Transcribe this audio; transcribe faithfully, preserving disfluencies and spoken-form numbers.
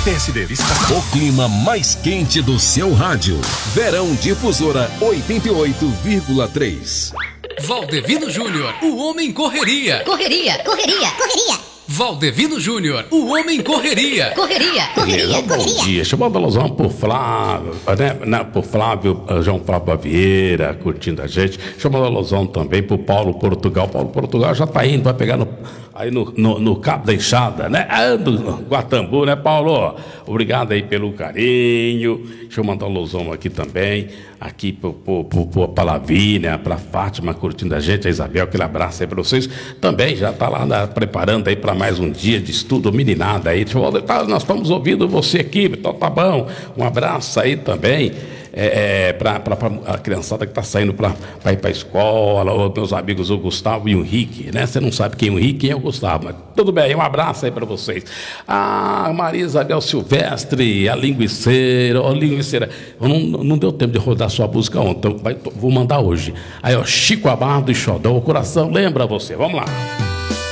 P S D está... O clima mais quente do seu rádio. Verão Difusora oitenta e oito vírgula três. Valdevino Júnior, o homem correria. Correria, correria, correria. Valdevino Júnior, o homem correria. Correria, correria, Bom correria. dia, chamando a alusão por Flávio, né, né, por Flávio, uh, João Flávio Vieira, curtindo a gente. Chamando a alusão também por Paulo Portugal. Paulo Portugal já tá indo, vai pegar no, aí no, no, no Cabo da Enxada, né? Ah, do Guatambu, né, Paulo? Obrigado aí pelo carinho. Deixa eu mandar uma alusão aqui também, aqui por, por, por, por Palavínia, para Fátima curtindo a gente, a Isabel, aquele abraço aí para vocês. Também já tá lá na, preparando aí para mais um dia de estudo, meninada aí. Deixa eu, tá, nós estamos ouvindo você aqui, então tá bom. Um abraço aí também. É, é, para a criançada que está saindo para ir para a escola, ou meus amigos, o Gustavo e o Henrique, né? Você não sabe quem é o Henrique e quem é o Gustavo, mas tudo bem, um abraço aí para vocês. A Maria Isabel Silvestre, a linguiceira, ó, linguiceira, não, não deu tempo de rodar sua música ontem, então vai, vou mandar hoje. Aí, ó, Chico Amado e Xodó, o coração lembra você, vamos lá.